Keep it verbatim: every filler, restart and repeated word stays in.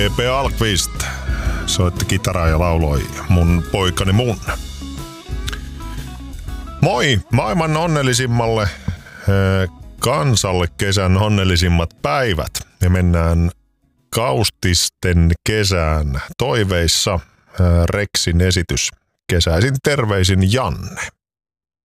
P. Alkvist soitti kitaraa ja lauloi Mun poikani mun. Moi maailman onnellisimmalle äh, kansalle kesän onnellisimmat päivät. Ja mennään Kaustisten kesään toiveissa. Äh, Rexin esitys kesäisin terveisin Janne.